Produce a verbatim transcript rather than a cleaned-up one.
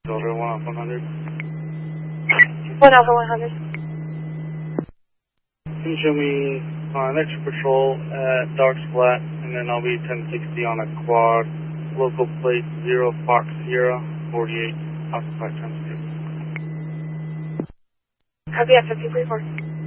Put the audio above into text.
Delta one off one hundred. one Alpha one hundred. Can you show me uh, next patrol at Darks Flat, and then I'll be ten sixty on a quad, local plate zero Fox Sierra forty-eight, occupied ten sixty. Copy at fifty three four.